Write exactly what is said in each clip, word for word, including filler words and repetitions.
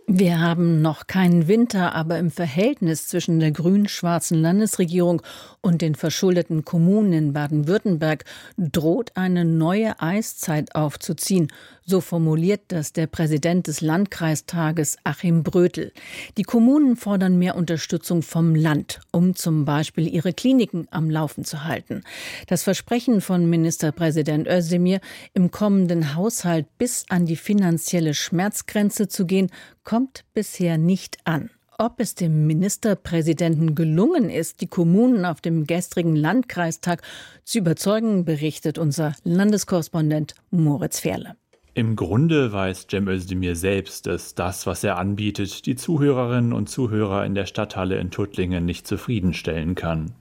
Wir haben noch keinen Winter, aber im Verhältnis zwischen der grün-schwarzen Landesregierung und den verschuldeten Kommunen in Baden-Württemberg droht eine neue Eiszeit aufzuziehen. So formuliert das der Präsident des Landkreistages Achim Brötel. Die Kommunen fordern mehr Unterstützung vom Land, um zum Beispiel ihre Kliniken am Laufen zu halten. Das Versprechen von Ministerpräsident Özdemir, im kommenden Haushalt bis an die finanzielle Schmerzgrenze zu gehen, kommt bisher nicht an. Ob es dem Ministerpräsidenten gelungen ist, die Kommunen auf dem gestrigen Landkreistag zu überzeugen, berichtet unser Landeskorrespondent Moritz Ferle. Im Grunde weiß Cem Özdemir selbst, dass das, was er anbietet, die Zuhörerinnen und Zuhörer in der Stadthalle in Tuttlingen nicht zufriedenstellen kann.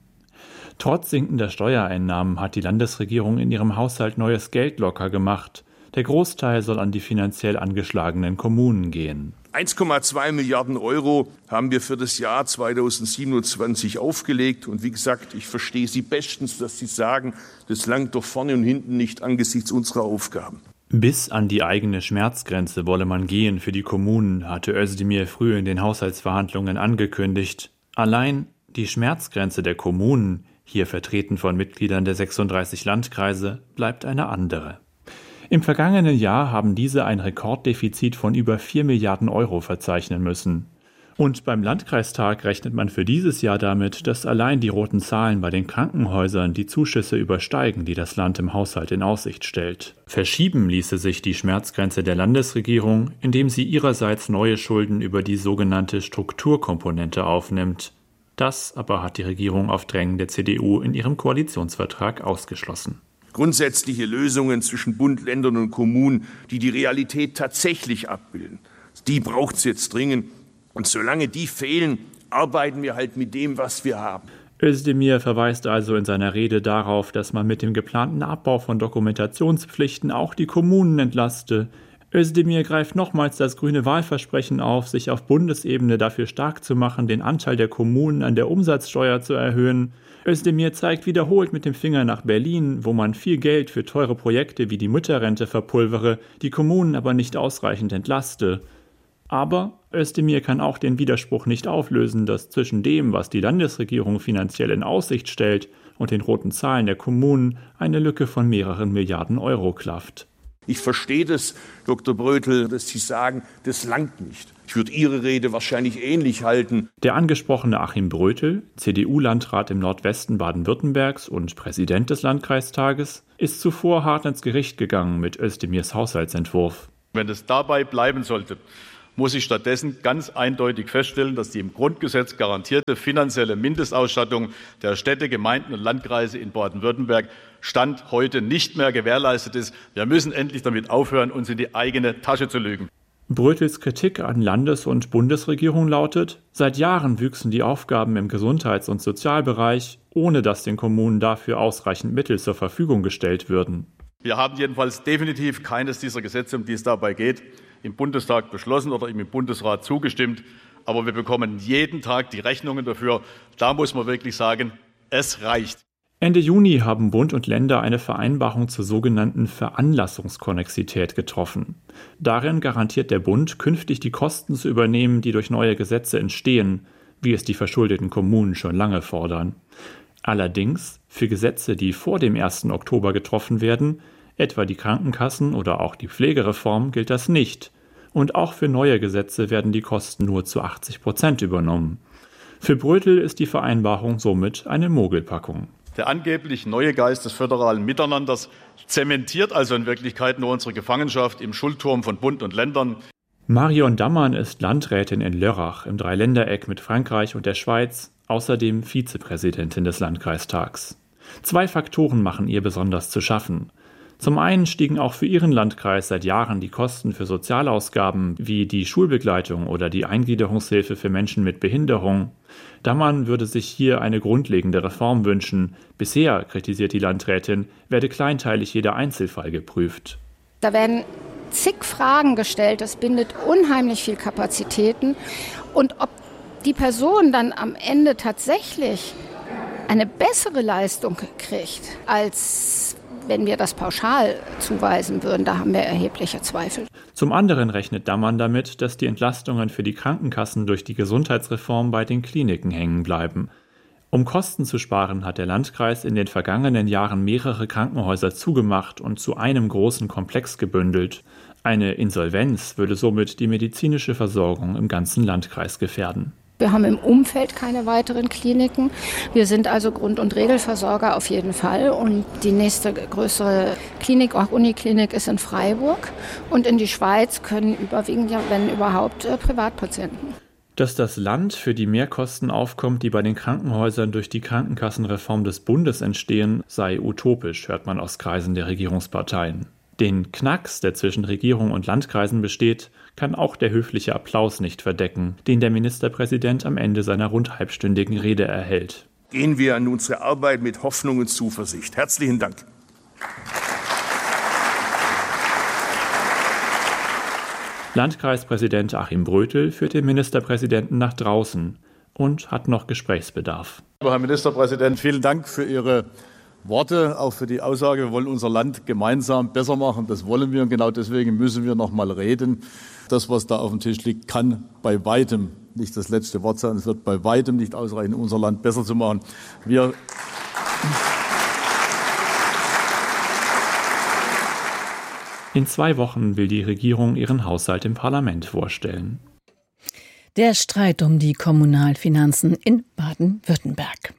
Trotz sinkender Steuereinnahmen hat die Landesregierung in ihrem Haushalt neues Geld locker gemacht. Der Großteil soll an die finanziell angeschlagenen Kommunen gehen. eins Komma zwei Milliarden Euro haben wir für das Jahr zweitausendsiebenundzwanzig aufgelegt. Und wie gesagt, ich verstehe Sie bestens, dass Sie sagen, das langt doch vorne und hinten nicht angesichts unserer Aufgaben. Bis an die eigene Schmerzgrenze wolle man gehen für die Kommunen, hatte Özdemir früh in den Haushaltsverhandlungen angekündigt. Allein die Schmerzgrenze der Kommunen, hier vertreten von Mitgliedern der sechsunddreißig Landkreise, bleibt eine andere. Im vergangenen Jahr haben diese ein Rekorddefizit von über vier Milliarden Euro verzeichnen müssen. Und beim Landkreistag rechnet man für dieses Jahr damit, dass allein die roten Zahlen bei den Krankenhäusern die Zuschüsse übersteigen, die das Land im Haushalt in Aussicht stellt. Verschieben ließe sich die Schmerzgrenze der Landesregierung, indem sie ihrerseits neue Schulden über die sogenannte Strukturkomponente aufnimmt. Das aber hat die Regierung auf Drängen der C D U in ihrem Koalitionsvertrag ausgeschlossen. Grundsätzliche Lösungen zwischen Bund, Ländern und Kommunen, die die Realität tatsächlich abbilden, die braucht es jetzt dringend. Und solange die fehlen, arbeiten wir halt mit dem, was wir haben. Özdemir verweist also in seiner Rede darauf, dass man mit dem geplanten Abbau von Dokumentationspflichten auch die Kommunen entlaste. Özdemir greift nochmals das grüne Wahlversprechen auf, sich auf Bundesebene dafür stark zu machen, den Anteil der Kommunen an der Umsatzsteuer zu erhöhen. Özdemir zeigt wiederholt mit dem Finger nach Berlin, wo man viel Geld für teure Projekte wie die Mütterrente verpulvere, die Kommunen aber nicht ausreichend entlaste. Aber Özdemir kann auch den Widerspruch nicht auflösen, dass zwischen dem, was die Landesregierung finanziell in Aussicht stellt, und den roten Zahlen der Kommunen eine Lücke von mehreren Milliarden Euro klafft. Ich verstehe das, Doktor Brötel, dass Sie sagen, das langt nicht. Ich würde Ihre Rede wahrscheinlich ähnlich halten. Der angesprochene Achim Brötel, C D U-Landrat im Nordwesten Baden-Württembergs und Präsident des Landkreistages, ist zuvor hart ins Gericht gegangen mit Özdemirs Haushaltsentwurf. Wenn es dabei bleiben sollte, muss ich stattdessen ganz eindeutig feststellen, dass die im Grundgesetz garantierte finanzielle Mindestausstattung der Städte, Gemeinden und Landkreise in Baden-Württemberg Stand heute nicht mehr gewährleistet ist. Wir müssen endlich damit aufhören, uns in die eigene Tasche zu lügen. Brötels Kritik an Landes- und Bundesregierung lautet: Seit Jahren wüchsen die Aufgaben im Gesundheits- und Sozialbereich, ohne dass den Kommunen dafür ausreichend Mittel zur Verfügung gestellt würden. Wir haben jedenfalls definitiv keines dieser Gesetze, um die es dabei geht, im Bundestag beschlossen oder im Bundesrat zugestimmt. Aber wir bekommen jeden Tag die Rechnungen dafür. Da muss man wirklich sagen, es reicht. Ende Juni haben Bund und Länder eine Vereinbarung zur sogenannten Veranlassungskonnexität getroffen. Darin garantiert der Bund, künftig die Kosten zu übernehmen, die durch neue Gesetze entstehen, wie es die verschuldeten Kommunen schon lange fordern. Allerdings für Gesetze, die vor dem ersten Oktober getroffen werden, etwa die Krankenkassen oder auch die Pflegereform, gilt das nicht. Und auch für neue Gesetze werden die Kosten nur zu achtzig Prozent übernommen. Für Brötel ist die Vereinbarung somit eine Mogelpackung. Der angeblich neue Geist des föderalen Miteinanders zementiert also in Wirklichkeit nur unsere Gefangenschaft im Schuldturm von Bund und Ländern. Marion Dammann ist Landrätin in Lörrach im Dreiländereck mit Frankreich und der Schweiz, außerdem Vizepräsidentin des Landkreistags. Zwei Faktoren machen ihr besonders zu schaffen. Zum einen stiegen auch für ihren Landkreis seit Jahren die Kosten für Sozialausgaben wie die Schulbegleitung oder die Eingliederungshilfe für Menschen mit Behinderung. Dammann würde sich hier eine grundlegende Reform wünschen. Bisher, kritisiert die Landrätin, werde kleinteilig jeder Einzelfall geprüft. Da werden zig Fragen gestellt, das bindet unheimlich viel Kapazitäten. Und ob die Person dann am Ende tatsächlich eine bessere Leistung kriegt, als wenn wir das pauschal zuweisen würden, da haben wir erhebliche Zweifel. Zum anderen rechnet Dammann damit, dass die Entlastungen für die Krankenkassen durch die Gesundheitsreform bei den Kliniken hängen bleiben. Um Kosten zu sparen, hat der Landkreis in den vergangenen Jahren mehrere Krankenhäuser zugemacht und zu einem großen Komplex gebündelt. Eine Insolvenz würde somit die medizinische Versorgung im ganzen Landkreis gefährden. Wir haben im Umfeld keine weiteren Kliniken. Wir sind also Grund- und Regelversorger auf jeden Fall. Und die nächste größere Klinik, auch Uniklinik, ist in Freiburg. Und in die Schweiz können überwiegend, ja, wenn überhaupt, Privatpatienten. Dass das Land für die Mehrkosten aufkommt, die bei den Krankenhäusern durch die Krankenkassenreform des Bundes entstehen, sei utopisch, hört man aus Kreisen der Regierungsparteien. Den Knacks, der zwischen Regierung und Landkreisen besteht, kann auch der höfliche Applaus nicht verdecken, den der Ministerpräsident am Ende seiner rund halbstündigen Rede erhält. Gehen wir an unsere Arbeit mit Hoffnung und Zuversicht. Herzlichen Dank. Landkreispräsident Achim Brötel führt den Ministerpräsidenten nach draußen und hat noch Gesprächsbedarf. Herr Ministerpräsident, vielen Dank für Ihre Worte, auch für die Aussage, wir wollen unser Land gemeinsam besser machen. Das wollen wir und genau deswegen müssen wir noch mal reden. Das, was da auf dem Tisch liegt, kann bei weitem nicht das letzte Wort sein. Es wird bei weitem nicht ausreichen, unser Land besser zu machen. Wir In zwei Wochen will die Regierung ihren Haushalt im Parlament vorstellen. Der Streit um die Kommunalfinanzen in Baden-Württemberg.